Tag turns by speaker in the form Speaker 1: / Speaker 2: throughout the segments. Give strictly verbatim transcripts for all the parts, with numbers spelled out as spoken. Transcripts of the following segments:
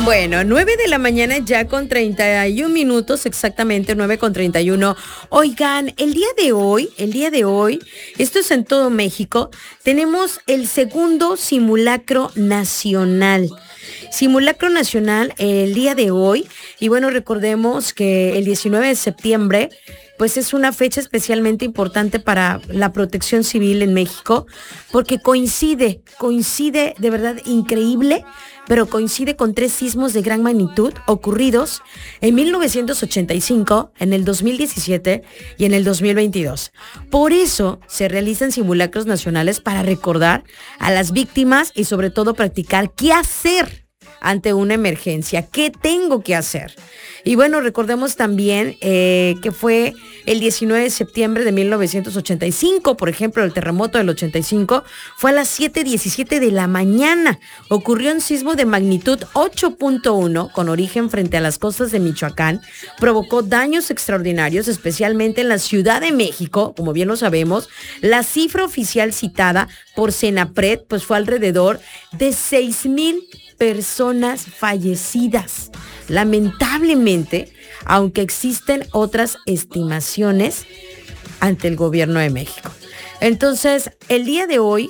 Speaker 1: Bueno, nueve de la mañana ya con treinta y un minutos, exactamente nueve con treinta y uno. Oigan, el día de hoy, el día de hoy, esto es en todo México, tenemos el segundo simulacro nacional. Simulacro nacional el día de hoy. Y bueno, recordemos que el diecinueve de septiembre, pues es una fecha especialmente importante para la protección civil en México, porque coincide, coincide de verdad increíble, pero coincide con tres sismos de gran magnitud ocurridos en mil novecientos ochenta y cinco, en el dos mil diecisiete y en el dos mil veintidós. Por eso se realizan simulacros nacionales para recordar a las víctimas y sobre todo practicar qué hacer ante una emergencia. ¿Qué tengo que hacer? Y bueno, recordemos también eh, que fue el diecinueve de septiembre de mil novecientos ochenta y cinco, por ejemplo, el terremoto del ochenta y cinco, fue a las siete diecisiete de la mañana. Ocurrió un sismo de magnitud ocho punto uno con origen frente a las costas de Michoacán. Provocó daños extraordinarios, especialmente en la Ciudad de México, como bien lo sabemos. La cifra oficial citada por Senapred pues fue alrededor de seis mil personas fallecidas. Lamentablemente, aunque existen otras estimaciones ante el gobierno de México. Entonces, el día de hoy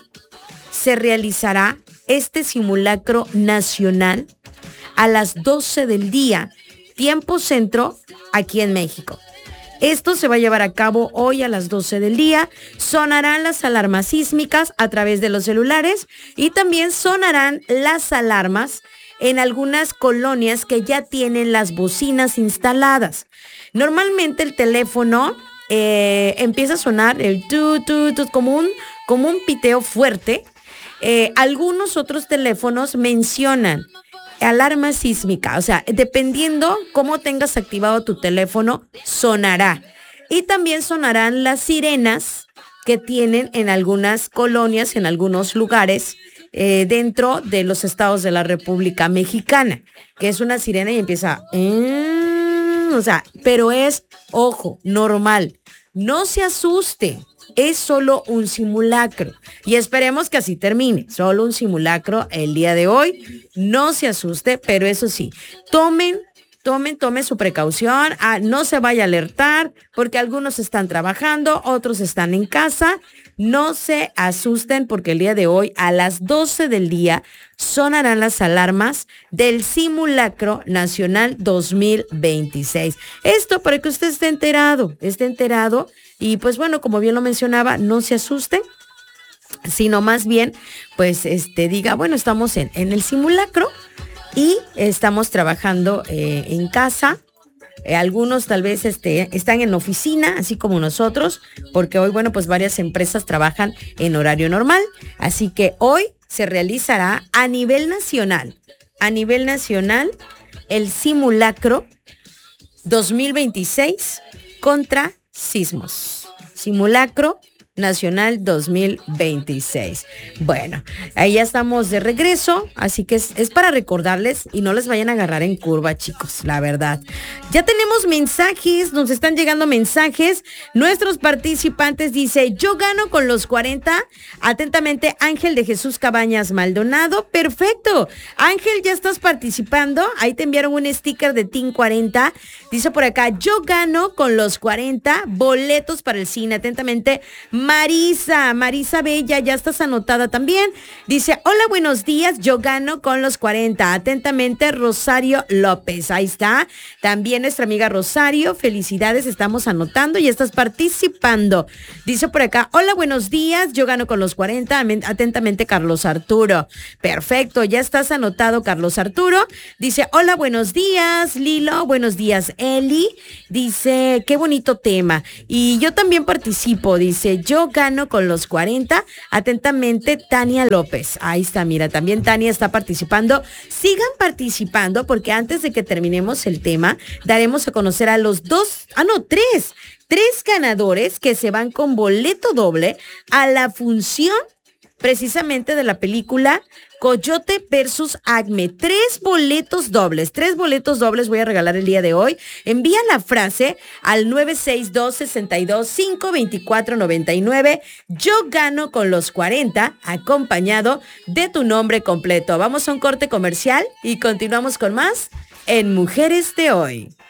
Speaker 1: se realizará este simulacro nacional a las doce del día, tiempo centro, aquí en México. Esto se va a llevar a cabo hoy a las doce del día. Sonarán las alarmas sísmicas a través de los celulares y también sonarán las alarmas en algunas colonias que ya tienen las bocinas instaladas. Normalmente el teléfono eh, empieza a sonar el tu, tu, tu, como un, como un piteo fuerte. Eh, algunos otros teléfonos mencionan alarma sísmica, o sea, dependiendo cómo tengas activado tu teléfono, sonará. Y también sonarán las sirenas que tienen en algunas colonias, en algunos lugares, eh, dentro de los estados de la República Mexicana, que es una sirena y empieza, eh, o sea, pero es, ojo, normal. No se asuste. Es solo un simulacro y esperemos que así termine. Solo un simulacro el día de hoy. No se asuste, pero eso sí, tomen, tomen, tomen su precaución. Ah, no se vaya a alertar porque algunos están trabajando, otros están en casa. No se asusten porque el día de hoy a las doce del día sonarán las alarmas del Simulacro Nacional dos mil veintiséis. Esto para que usted esté enterado, esté enterado y pues bueno, como bien lo mencionaba, no se asusten, sino más bien pues este diga, bueno, estamos en, en el simulacro y estamos trabajando eh, en casa. Eh, algunos tal vez este, están en oficina, así como nosotros, porque hoy, bueno, pues varias empresas trabajan en horario normal. Así que hoy se realizará a nivel nacional, a nivel nacional, el simulacro dos mil veintiséis contra sismos. Simulacro Nacional dos mil veintiséis. Bueno, ahí ya estamos de regreso, así que es, es para recordarles y no les vayan a agarrar en curva, chicos, la verdad. Ya tenemos mensajes, nos están llegando mensajes. Nuestros participantes dice, yo gano con los cuarenta. Atentamente, Ángel de Jesús Cabañas Maldonado. Perfecto. Ángel, ya estás participando. Ahí te enviaron un sticker de Team cuarenta. Dice por acá, yo gano con los cuarenta boletos para el cine. Atentamente, Marisa, Marisa Bella, ya estás anotada también. Dice, hola, buenos días, yo gano con los cuarenta. Atentamente, Rosario López. Ahí está. También nuestra amiga Rosario, felicidades, estamos anotando y estás participando. Dice por acá, hola, buenos días, yo gano con los cuarenta. Atentamente, Carlos Arturo. Perfecto, ya estás anotado, Carlos Arturo. Dice, hola, buenos días, Lilo. Buenos días, Eli. Dice, qué bonito tema. Y yo también participo, dice, yo Yo gano con los cuarenta. Atentamente, Tania López. Ahí está, mira, también Tania está participando. Sigan participando porque antes de que terminemos el tema, daremos a conocer a los dos, ah no, tres, tres ganadores que se van con boleto doble a la función precisamente de la película Coyote versus Acme. Tres boletos dobles, tres boletos dobles voy a regalar el día de hoy. Envía la frase al nueve seis dos, seis dos, cinco dos cuatro nueve nueve. Yo gano con los cuarenta, acompañado de tu nombre completo. Vamos a un corte comercial y continuamos con más en Mujeres de Hoy.